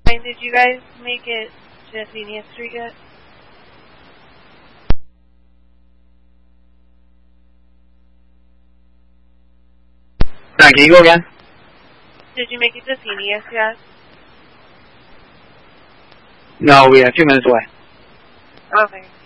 Did you guys make it to Athenia Street yet? Can you go again? Did you make it to Athenia yet? No, we are 2 minutes away. Okay.